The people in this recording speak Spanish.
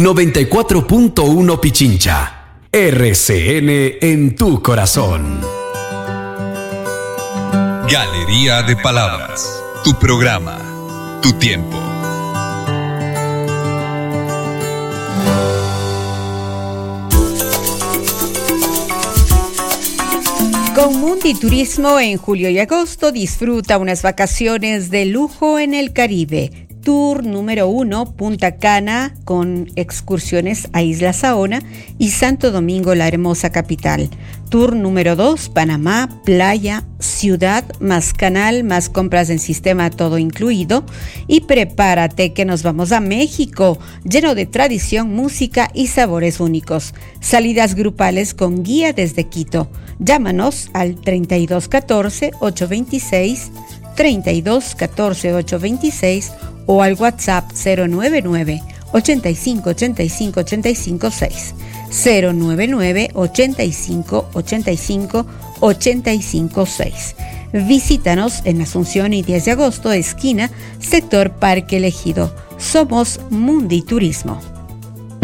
94.1 Pichincha. RCN en tu corazón. Galería de Palabras. Tu programa. Tu tiempo. Con Mundi Turismo en julio y agosto disfruta unas vacaciones de lujo en el Caribe. Tour número 1, Punta Cana, con excursiones a Isla Saona y Santo Domingo, la hermosa capital. Tour número 2, Panamá, playa, ciudad, más canal, más compras en sistema, todo incluido. Y prepárate que nos vamos a México, lleno de tradición, música y sabores únicos. Salidas grupales con guía desde Quito. Llámanos al 3214-826, 3214-826 o al WhatsApp 099 85 85 85 6, 099 85 85 85 6. Visítanos en Asunción y 10 de agosto, esquina, sector Parque Elegido. Somos Mundi Turismo.